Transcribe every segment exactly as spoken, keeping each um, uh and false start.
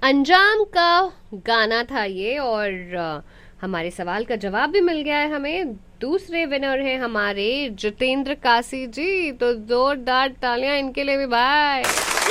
अंजाम का गाना था ये, और अ, हमारे सवाल का जवाब भी मिल गया है हमें। दूसरे विनर हैं हमारे जितेंद्र काशी जी, तो जोरदार तालियां इनके लिए भी भाई।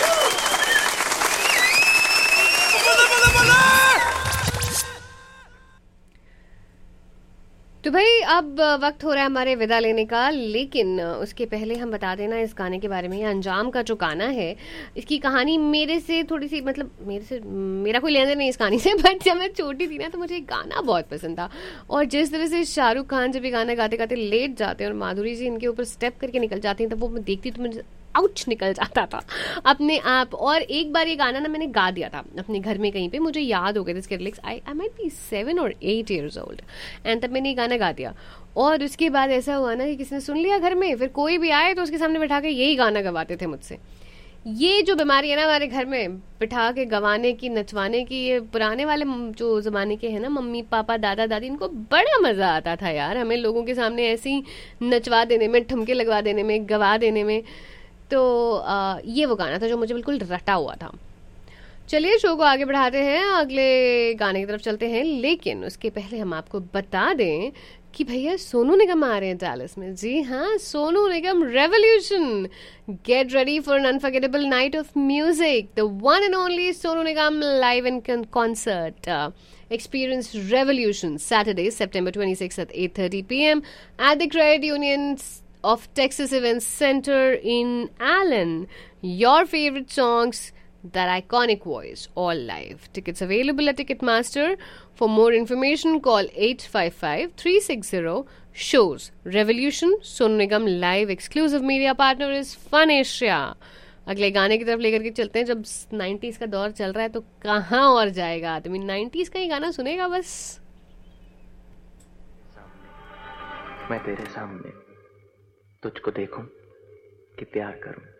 तो भाई अब वक्त हो रहा है हमारे विदा लेने का, लेकिन उसके पहले हम बता देना इस गाने के बारे में। ये अंजाम का जो गाना है, इसकी कहानी मेरे से थोड़ी सी, मतलब मेरे से मेरा कोई लेना देना नहीं इस कहानी से, बट जब मैं छोटी थी ना तो मुझे गाना बहुत पसंद था। और जिस तरह से शाहरुख खान जब ये गाना गाते गाते लेट जाते हैं और माधुरी जी इनके ऊपर स्टेप करके निकल जाती हैं, तब वो मैं देखती तो मुझे आउच निकल जाता था अपने आप। और एक बार ये गाना ना मैंने गा दिया था अपने घर में कहीं पे, मुझे याद हो गए थे इसके lyrics. I I might be seven और एट ईयर्स ओल्ड, एंड तब मैंने ये गाना गा दिया। और उसके बाद ऐसा हुआ ना कि किसी ने सुन लिया घर में, फिर कोई भी आए तो उसके सामने बैठा के यही गाना गवाते थे मुझसे। ये जो बीमारी है ना हमारे घर में, बिठा के गवाने की, नचवाने की, ये पुराने वाले जो ज़माने के हैं ना मम्मी पापा दादा दादी, इनको बड़ा मज़ा आता था यार हमें लोगों के सामने ऐसे ही नचवा देने में, ठुमके लगवा देने में, गवा देने में। तो आ, ये वो गाना था जो मुझे बिल्कुल रटा हुआ था। चलिए शो को आगे बढ़ाते हैं, अगले गाने की तरफ चलते हैं, लेकिन उसके पहले हम आपको बता दें कि भैया सोनू निगम आ रहे हैं डैलस में। जी हाँ, Sonu Nigam revolution. Get ready for an unforgettable night of music, the one and only Sonu Nigam live in concert. Experience Revolution Saturday, September twenty-sixth at eight thirty p m at the Credit Union of Texas Events Center in Allen. Your favorite songs, that iconic voice, all live. Tickets available at Ticketmaster. For more information, call eight five five, three six zero, shows. Revolution, Sonu Nigam live. Exclusive media partner is Fun Asia. अगले गाने की तरफ लेकर के चलते हैं। जब nineties का दौर चल रहा है तो कहाँ और जाएगा आदमी, नाइन्टीज का ही गाना सुनेगा बस। मैं तेरे सामने तुझको देखूं कि प्यार करूं।